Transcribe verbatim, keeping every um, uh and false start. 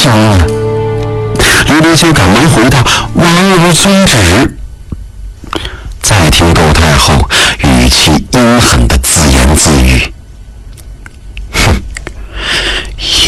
行了。刘连修赶忙回道：“王儿遵旨。”